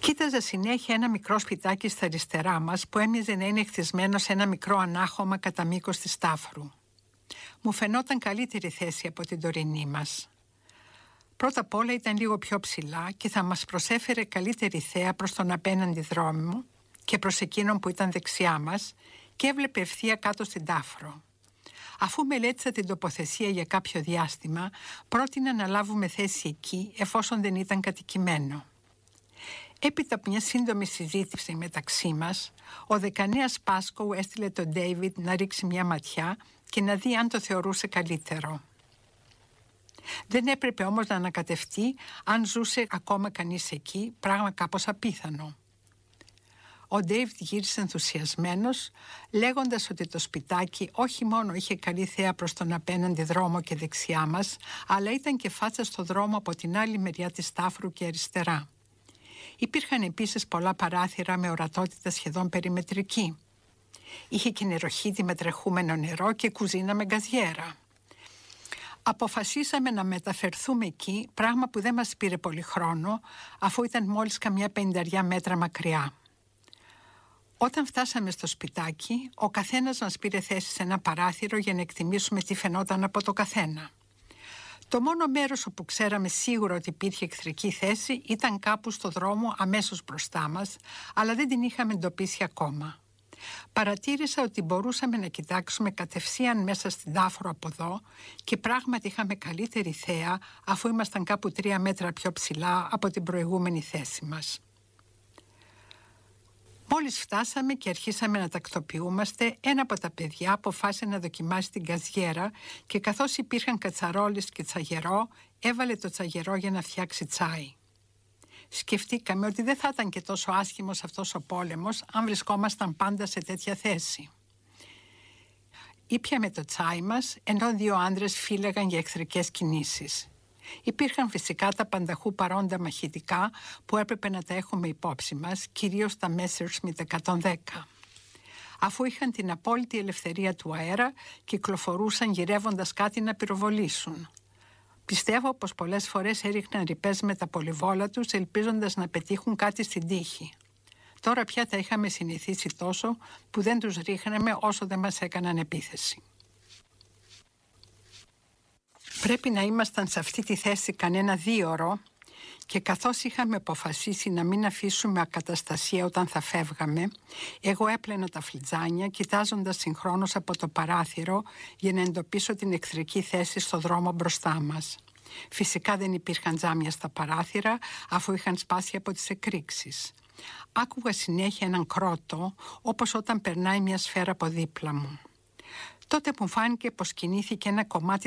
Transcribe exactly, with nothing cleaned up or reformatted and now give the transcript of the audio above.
Κοίταζα συνέχεια ένα μικρό σπιτάκι στα αριστερά μας που έμοιαζε να είναι χτισμένο σε ένα μικρό ανάχωμα κατά μήκος της Στάφρου. Μου φαινόταν καλύτερη θέση από την τωρινή μας. Πρώτα απ' όλα ήταν λίγο πιο ψηλά και θα μας προσέφερε καλύτερη θέα προς τον απέναντι δρόμο και προς εκείνον που ήταν δεξιά μας και έβλεπε ευθεία κάτω στην Τάφρο. Αφού μελέτησα την τοποθεσία για κάποιο διάστημα, πρότεινα να λάβουμε θέση εκεί εφόσον δεν ήταν κατοικημένο. Έπειτα από μια σύντομη συζήτηση μεταξύ μας, ο δεκανέας Πάσκοου έστειλε τον Ντέιβιντ να ρίξει μια ματιά και να δει αν το θεωρούσε καλύτερο. Δεν έπρεπε όμως να ανακατευτεί αν ζούσε ακόμα κανείς εκεί, πράγμα κάπως απίθανο. Ο Ντέιβιντ γύρισε ενθουσιασμένος, λέγοντας ότι το σπιτάκι όχι μόνο είχε καλή θέα προς τον απέναντι δρόμο και δεξιά μας, αλλά ήταν και φάτσα στο δρόμο από την άλλη μεριά της Στάφρου και αριστερά. Υπήρχαν επίσης πολλά παράθυρα με ορατότητα σχεδόν περιμετρική. Είχε και νεροχύτη με τρεχούμενο νερό και κουζίνα με γκαζιέρα. Αποφασίσαμε να μεταφερθούμε εκεί, πράγμα που δεν μας πήρε πολύ χρόνο, αφού ήταν μόλις καμιά πενηνταριά μέτρα μακριά. Όταν φτάσαμε στο σπιτάκι, ο καθένας μας πήρε θέση σε ένα παράθυρο για να εκτιμήσουμε τι φαινόταν από το καθένα. Το μόνο μέρος όπου ξέραμε σίγουρα ότι υπήρχε εχθρική θέση ήταν κάπου στο δρόμο αμέσως μπροστά μας, αλλά δεν την είχαμε εντοπίσει ακόμα. Παρατήρησα ότι μπορούσαμε να κοιτάξουμε κατευθείαν μέσα στην Τάφρο από εδώ και πράγματι είχαμε καλύτερη θέα αφού ήμασταν κάπου τρία μέτρα πιο ψηλά από την προηγούμενη θέση μας. Μόλις φτάσαμε και αρχίσαμε να τακτοποιούμαστε, ένα από τα παιδιά αποφάσισε να δοκιμάσει την γκαζιέρα και καθώς υπήρχαν κατσαρόλες και τσαγερό, έβαλε το τσαγερό για να φτιάξει τσάι. Σκεφτήκαμε ότι δεν θα ήταν και τόσο άσχημος αυτός ο πόλεμος αν βρισκόμασταν πάντα σε τέτοια θέση. Ήπιαμε το τσάι μας, ενώ δύο άντρες φύλαγαν για εχθρικές κινήσεις. Υπήρχαν φυσικά τα πανταχού παρόντα μαχητικά που έπρεπε να τα έχουμε υπόψη μας, κυρίως τα Messerschmitt εκατόν δέκα. Αφού είχαν την απόλυτη ελευθερία του αέρα, κυκλοφορούσαν γυρεύοντας κάτι να πυροβολήσουν. Πιστεύω πως πολλές φορές έριχναν ρηπές με τα πολυβόλα τους, ελπίζοντας να πετύχουν κάτι στην τύχη. Τώρα πια τα είχαμε συνηθίσει τόσο που δεν τους ρίχναμε όσο δεν μας έκαναν επίθεση. Πρέπει να ήμασταν σε αυτή τη θέση κανένα δίωρο και καθώς είχαμε αποφασίσει να μην αφήσουμε ακαταστασία όταν θα φεύγαμε, εγώ έπλαινα τα φλιτζάνια κοιτάζοντας συγχρόνως από το παράθυρο για να εντοπίσω την εχθρική θέση στο δρόμο μπροστά μας. Φυσικά δεν υπήρχαν τζάμια στα παράθυρα αφού είχαν σπάσει από τις εκρήξεις. Άκουγα συνέχεια έναν κρότο όπως όταν περνάει μια σφαίρα από δίπλα μου. Τότε μου φάνηκε πως κινήθηκε ένα κομμάτι